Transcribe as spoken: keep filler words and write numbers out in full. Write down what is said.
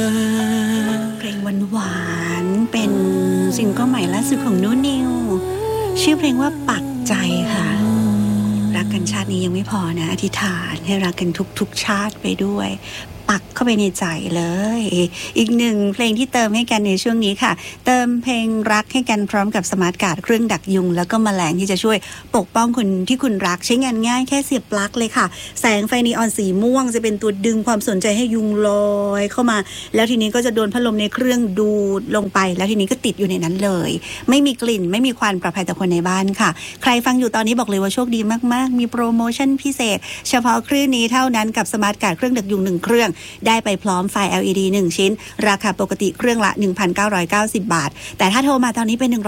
เพลงหวานๆเป็นซิงเกิลใหม่ล่าสุดของนูนิวชื่อเพลงว่าปักใจค่ะรักกันชาตินี้ยังไม่พอนะอธิษฐานให้รักกันทุกๆชาติไปด้วยปักเข้าไปในใจเลยอีกหนึ่งเพลงที่เติมให้กันในช่วงนี้ค่ะเติมเพลงรักให้กันพร้อมกับสมาร์ทการ์ดเครื่องดักยุงแล้วก็แมลงที่จะช่วยปกป้องคนที่คุณรักใช้งานง่ายแค่เสียบปลั๊กเลยค่ะแสงไฟนีออนสีม่วงจะเป็นตัวดึงความสนใจให้ยุงลอยเข้ามาแล้วทีนี้ก็จะโดนพัดลมในเครื่องดูดลงไปแล้วทีนี้ก็ติดอยู่ในนั้นเลยไม่มีกลิ่นไม่มีควันปลอดภัยต่อคนในบ้านค่ะใครฟังอยู่ตอนนี้บอกเลยว่าโชคดีมากๆมีโปรโมชั่นพิเศษเฉพาะคลื่นนี้เท่านั้นกับสมาร์ทการ์ดเครื่องดักยุงหนึ่งเครื่องได้ไปพร้อมไฟ แอล อี ดี หนึ่งชิ้นราคาปกติเครื่องละ หนึ่งพันเก้าร้อยเก้าสิบ บาทแต่ถ้าโทรมาตอนนี้เป็น